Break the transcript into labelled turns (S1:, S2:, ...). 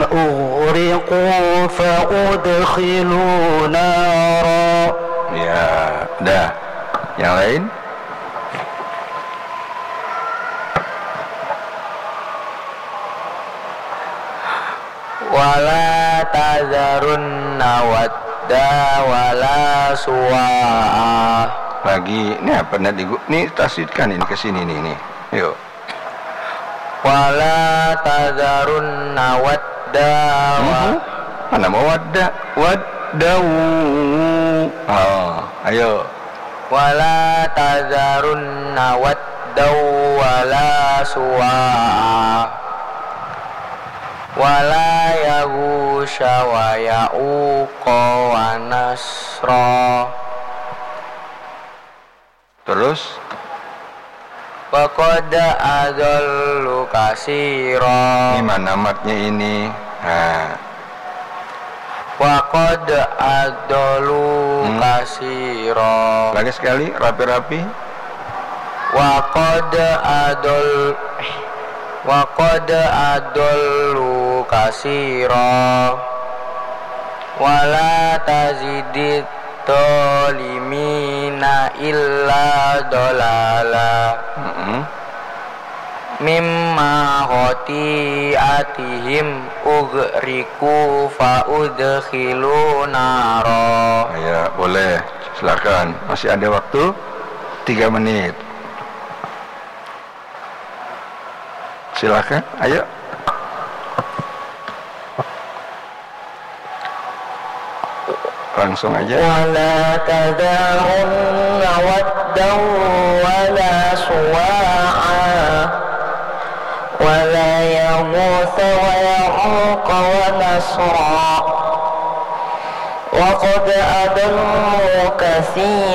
S1: أغرقوا فأدخلوا نارا.
S2: Ya, dah. Yang lain?
S1: Wala tazarunna wadda wala suwa'a.
S2: Lagi, ini apa nanti? Ini tasydidkan ini ke sini nih. Yuk.
S1: Wala tazarunna wadda
S2: Mana mau wadda? Waddau. Oh, ayo.
S1: Wala tazarunna wadda wala suwa'a. Wala yaghusha wa ya'uqa wa nasra.
S2: Terus
S1: Wa qad adallu katsira.
S2: ini mana matnya ini? Nah,
S1: Wa qad adallu katsira.
S2: lagi sekali rapi-rapi.
S1: Wa qad adallu katsira. Wala tazidit zalimina illa dolala. Mimma khati'atihim ugriku fa udkhilu nara.
S2: Ya, boleh. Silakan. Masih ada waktu 3 menit. Silakan. Ayo. Langsung aja.
S1: Wala tadharunna waddaw wala suwa'a wala yaghutha wa ya'uqa wa nasra wa qad adallu katsira.